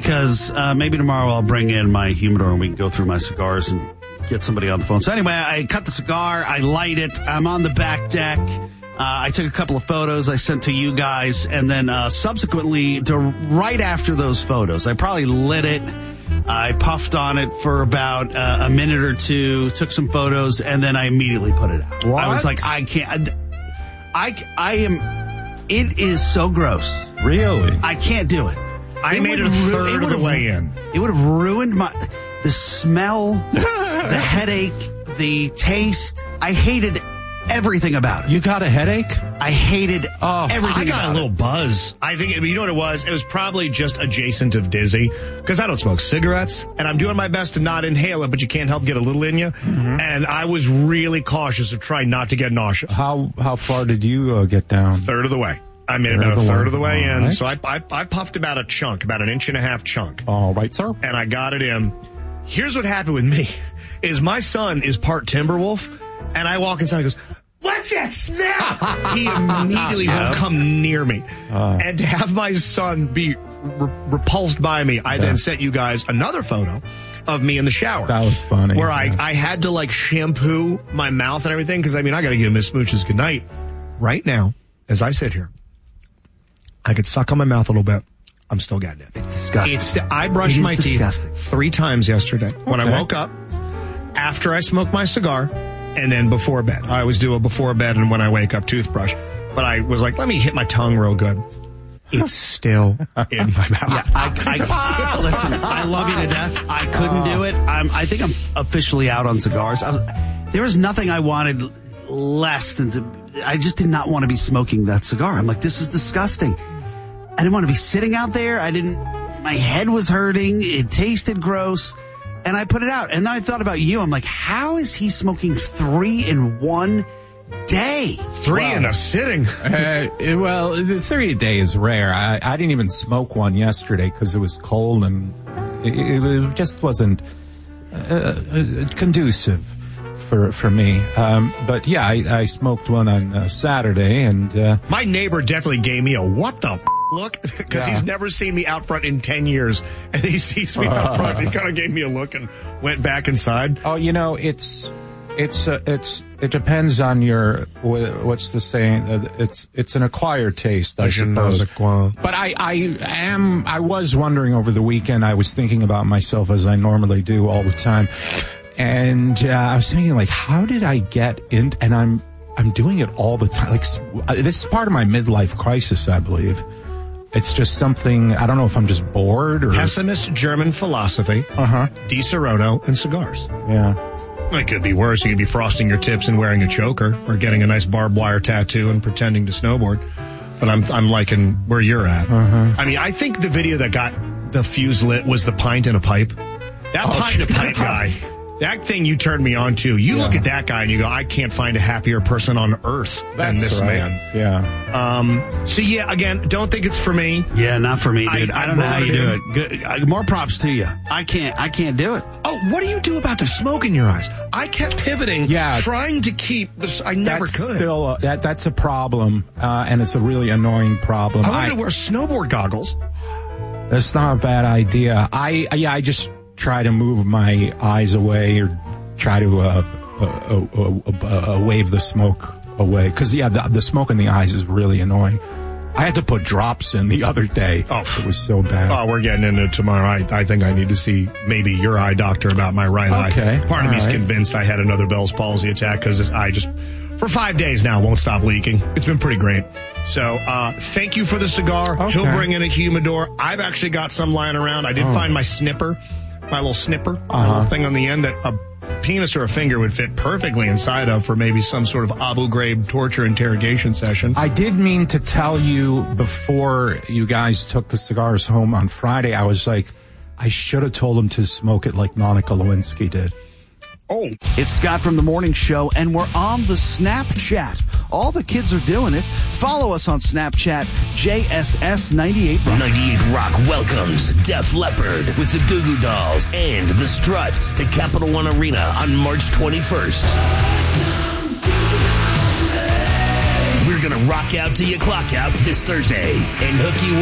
because maybe tomorrow I'll bring in my humidor and we can go through my cigars and get somebody on the phone. So anyway, I cut the cigar, I light it, I'm on the back deck. I took a couple of photos I sent to you guys, and then subsequently, right after those photos, I probably lit it. I puffed on it for about a minute or two, took some photos, and then I immediately put it out. What? I was like, I can't. I am. It is so gross. Really? I can't do it. I made it a third of the way in. It would have ruined the smell, the headache, the taste. I hated everything about it. You got a headache? I hated everything. I got a little buzz. I think, you know what it was? It was probably just adjacent of dizzy, because I don't smoke cigarettes, and I'm doing my best to not inhale it, but you can't help get a little in you. Mm-hmm. And I was really cautious of trying not to get nauseous. How far did you get down? Third of the way. I made it about a third of the way in. Right. So I puffed about a chunk, about an inch and a half chunk. All right, sir. And I got it in. Here's what happened with me, is my son is part Timberwolf, and I walk inside and goes, "What's that smell?" He immediately won't come near me. And to have my son be repulsed by me, I then sent you guys another photo of me in the shower. That was funny. Where I had to like shampoo my mouth and everything, because I mean, I got to give Miss Smooches good night. Right now, as I sit here, I could suck on my mouth a little bit. I'm still getting it. It's disgusting. I brushed my disgusting. teeth 3 times yesterday. When I woke up, after I smoked my cigar, and then before bed. I always do a before bed and when I wake up toothbrush. But I was like, let me hit my tongue real good. It's still in my mouth. Yeah, listen, I love you to death. I couldn't do it. I think I'm officially out on cigars. There was nothing I wanted less than to... I just did not want to be smoking that cigar. I'm like, this is disgusting. I didn't want to be sitting out there. My head was hurting. It tasted gross. And I put it out. And then I thought about you. I'm like, how is he smoking 3 in one day? 3 in a sitting. Well, the 3 a day is rare. I didn't even smoke one yesterday because it was cold and it just wasn't conducive for me. But yeah, I smoked one on Saturday, and my neighbor definitely gave me a what the look, because he's never seen me out front in 10 years, and he sees me out front. He kind of gave me a look and went back inside. Oh, you know, it depends on your, what's the saying? It's an acquired taste, I suppose. But I was wondering over the weekend. I was thinking about myself, as I normally do all the time, and I was thinking, like, how did I get in? And I'm doing it all the time. Like, this is part of my midlife crisis, I believe. It's just something, I don't know if I'm just bored or... Pessimist German philosophy, Di Serono, and cigars. Yeah. It could be worse. You could be frosting your tips and wearing a choker, or getting a nice barbed wire tattoo and pretending to snowboard. But I'm liking where you're at. I mean, I think the video that got the fuse lit was the pint in a pipe. That pint in a pipe guy... That thing you turned me on to. You look at that guy and you go, I can't find a happier person on earth than this man. Yeah. So yeah, again, don't think it's for me. Yeah, not for me, dude. I don't know how you do it. Good. More props to you. I can't do it. Oh, what do you do about the smoke in your eyes? I kept pivoting, trying to keep this. I never could. Still, that's a problem, and it's a really annoying problem. I wanted to wear snowboard goggles. That's not a bad idea. I just try to move my eyes away, or try to wave the smoke away, because the smoke in the eyes is really annoying. I had to put drops in the other day. Oh, it was so bad. Oh, we're getting into it tomorrow. I think I need to see maybe your eye doctor about my right eye. Part of me's convinced I had another Bell's palsy attack, because I just, for 5 days now, won't stop leaking. It's been pretty great. So, thank you for the cigar. Okay. He'll bring in a humidor. I've actually got some lying around. I did find my snipper. My little snipper, my little thing on the end that a penis or a finger would fit perfectly inside of for maybe some sort of Abu Ghraib torture interrogation session. I did mean to tell you before you guys took the cigars home on Friday, I was like, I should have told him to smoke it like Monica Lewinsky did. Oh. It's Scott from The Morning Show, and we're on the Snapchat. All the kids are doing it. Follow us on Snapchat, JSS98 Rock. 98 Rock welcomes Def Leppard with the Goo Goo Dolls and the Struts to Capital One Arena on March 21st. We're going to rock out till you clock out this Thursday and hook you